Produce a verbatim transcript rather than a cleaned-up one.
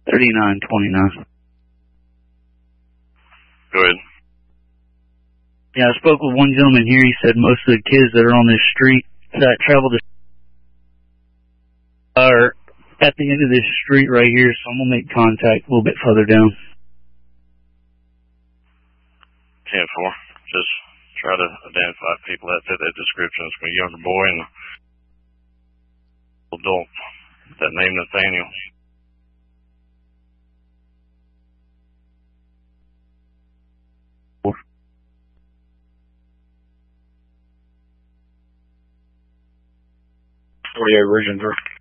thirty-nine twenty-nine. Go ahead. Yeah, I spoke with one gentleman here. He said most of the kids that are on this street that travel this are at the end of this street right here, so I'm going to make contact a little bit further down. ten four. Just try to identify people that fit that description. It's a younger boy and an adult. That name Nathaniel. forty-eight Region three.